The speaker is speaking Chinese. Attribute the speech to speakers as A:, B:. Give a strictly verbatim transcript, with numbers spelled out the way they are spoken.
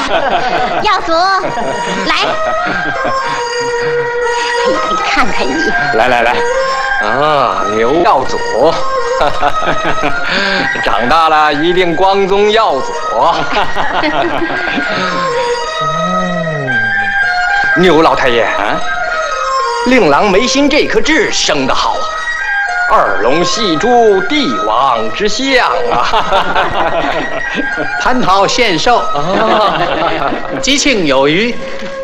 A: 耀祖，来，哎呀，你看看你，
B: 来来来，啊，牛耀祖，长大了一定光宗耀祖。牛老太爷啊，令郎眉心这颗痣生得好啊！二龙戏珠，帝王之相啊！
C: 蟠桃献寿，吉庆有余。